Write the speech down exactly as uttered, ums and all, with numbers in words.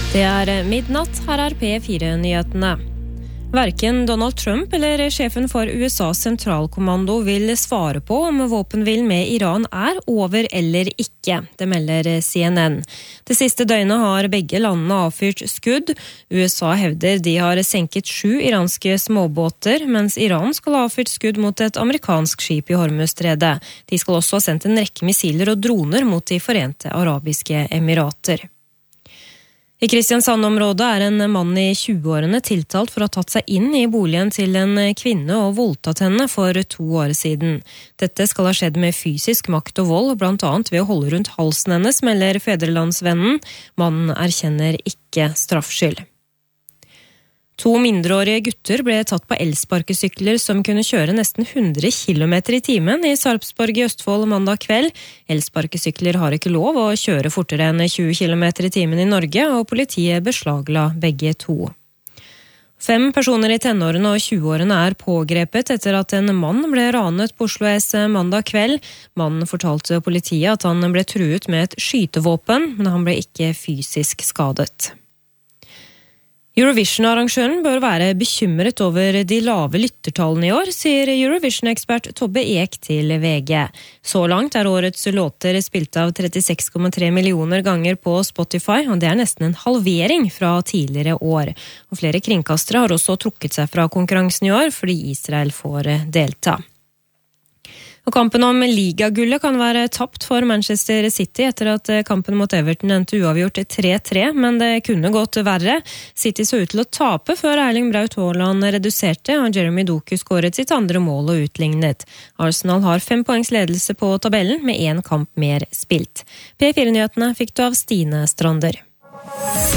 Det er midnatt, her er P fire-nyhetene. Hverken Donald Trump eller sjefen for U S A's sentralkommando vil svare på om våpenhvilen med Iran er over eller ikke, det melder C N N. Det siste døgnet har begge landene avfyrt skudd. U S A hevder de har senket sju iranske småbåter, mens Iran skal ha avfyrt skudd mot et amerikansk skip i Hormuzstredet. De skal også ha sendt en rekke missiler og droner mot de Forente Arabiske Emirater. I Kristiansand-området er en mann i tjueårene tiltalt for å ha tatt seg inn i boligen til en kvinne og voldtatt henne for to år siden. Dette skal ha skjedd med fysisk makt og vold, blant annet ved å holde rundt halsen hennes, melder Fædrelandsvennen. Mannen erkjenner ikke straffskyld. To mindreårige gutter ble tatt på elsparkesykler som kunne kjøre nesten hundre kilometer i timen i Sarpsborg i Østfold mandag kveld. Elsparkesykler har ikke lov å kjøre fortere enn tjue kilometer i timen i Norge, og politiet beslagla begge to. Fem personer i tenårene og tjueårene er pågrepet etter at en mann ble ranet på Oslo S mandag kveld. Mannen fortalte politiet at han ble truet med et skytevåpen, men han ble ikke fysisk skadet. Eurovision-arrangøren bør være bekymret over de lave lyttertallene i år, sier Eurovision-ekspert Tobbe Ek til V G. Så langt er årets låter spilt av trettiseks komma tre millioner ganger på Spotify, og det er nesten en halvering fra tidligere år. Og flere kringkastere har også trukket seg fra konkurransen i år, fordi Israel får delta. Og kampen om ligagullet kan være tapt for Manchester City etter at kampen mot Everton endte uavgjort tre tre, men det kunne gått verre. City så ut til å tape før Erling Braut Haaland reduserte, og Jeremy Doku skåret sitt andre mål og utlignet. Arsenal har fem poengs ledelse på tabellen med en kamp mer spilt. P fire-nyhetene fikk du av Stine Strander.